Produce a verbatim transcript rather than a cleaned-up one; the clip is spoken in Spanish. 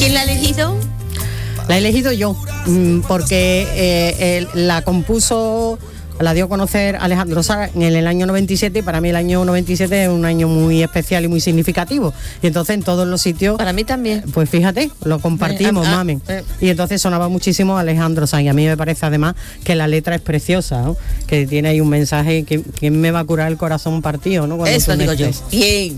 ¿Quién la ha elegido? La he elegido yo, porque eh, eh, la compuso, la dio a conocer Alejandro Sanz en el año noventa y siete, y para mí el año noventa y siete es un año muy especial y muy significativo. Y entonces en todos los sitios... Para mí también. Pues fíjate, lo compartimos, Eh, ah, mami. eh. Y entonces sonaba muchísimo Alejandro Sanz, y a mí me parece además que la letra es preciosa, ¿no? Que tiene ahí un mensaje que, que me va a curar el corazón partido, ¿no? Cuando Eso tú me digo yo. estés. Bien.